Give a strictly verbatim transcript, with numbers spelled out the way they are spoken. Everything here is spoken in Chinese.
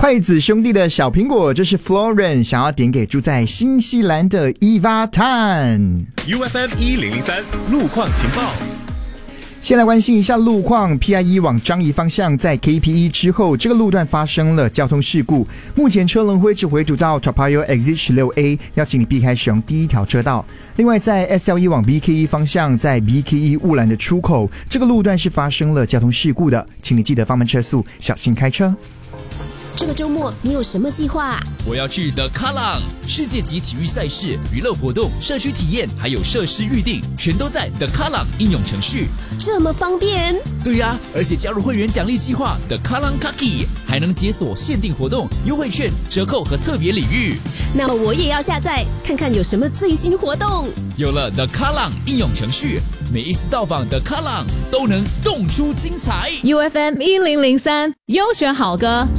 筷子兄弟的小苹果，这是 Floren 想要点给住在新西兰的 Eva Tan。U F M 一零零三路况情报。 先来关心一下路况 ，P I E 往樟宜方向在 K P E 之后，这个路段发生了交通事故，目前车龙会只回堵到 Toa Payoh Exit 十六 A， 要请你避开使用第一条车道。另外，在 S L E 往 B K E 方向，在 B K E 雾兰的出口，这个路段是发生了交通事故的，请你记得放慢车速，小心开车。 这个周末你有什么计划？ 我要去的卡朗世界级体育赛事、娱乐活动、社区体验，还有设施预定，全都在的卡朗应用程序。 这么方便？ 对呀、啊，而且加入会员奖励计划的卡朗 Kaki， 还能解锁限定活动、优惠券、折扣和特别礼遇。 那么我也要下载看看有什么最新活动。 有了的卡朗应用程序，每一次到访的卡朗都能动出精彩。 U F M 一零零三优选好歌。